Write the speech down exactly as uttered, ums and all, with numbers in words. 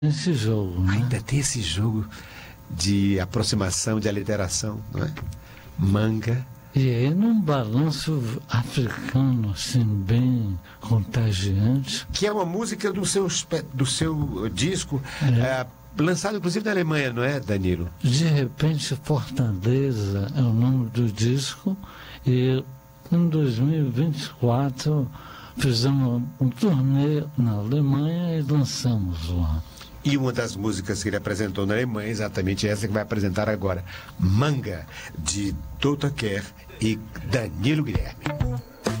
esse jogo, né? Ainda tem esse jogo de aproximação, de aliteração, não é? Manga. E aí num balanço africano, assim, bem contagiante. Que é uma música do seu, do seu disco, É. é, lançado inclusive na Alemanha, não é, Danilo? De repente, Fortaleza é o nome do disco, e em dois mil e vinte e quatro fizemos um turnê na Alemanha e lançamos lá. E uma das músicas que ele apresentou na Alemanha, exatamente essa que vai apresentar agora, Manga, de Doutor Kerr e Danilo Guilherme.